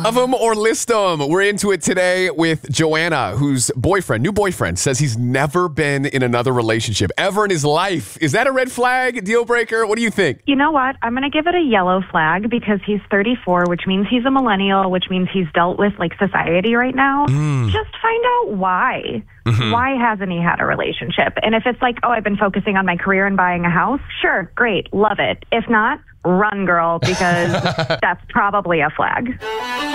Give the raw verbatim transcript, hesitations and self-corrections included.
Love them or list them. We're into it today with Joanna, whose boyfriend, new boyfriend, says he's never been in another relationship ever in his life. Is that a red flag, deal breaker? What do you think? You know what? I'm going to give it a yellow flag because he's thirty-four, which means he's a millennial, which means he's dealt with like society right now. Mm. Just find out why. Mm-hmm. Why hasn't he had a relationship? And if it's like, oh, I've been focusing on my career and buying a house, sure, great, love it. If not, run, girl, because that's probably a flag.